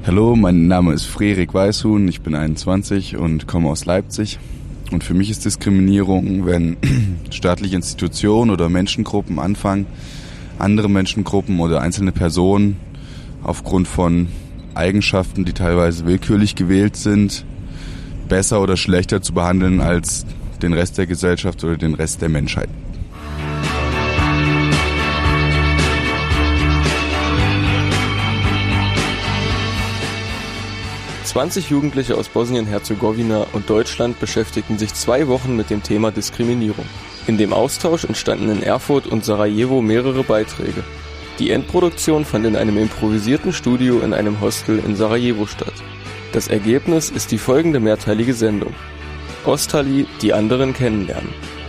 Hallo, mein Name ist Frederik Weißhuhn, ich bin 21 und komme aus Leipzig. Und für mich ist Diskriminierung, wenn staatliche Institutionen oder Menschengruppen anfangen, andere Menschengruppen oder einzelne Personen aufgrund von Eigenschaften, die teilweise willkürlich gewählt sind, besser oder schlechter zu behandeln als den Rest der Gesellschaft oder den Rest der Menschheit. (20 Jugendliche aus Bosnien-Herzegowina und Deutschland beschäftigten sich 2 Wochen mit dem Thema Diskriminierung. In dem Austausch entstanden in Erfurt und Sarajevo mehrere Beiträge. Die Endproduktion fand in einem improvisierten Studio in einem Hostel in Sarajevo statt. Das Ergebnis ist die folgende mehrteilige Sendung: Ostali, die anderen kennenlernen.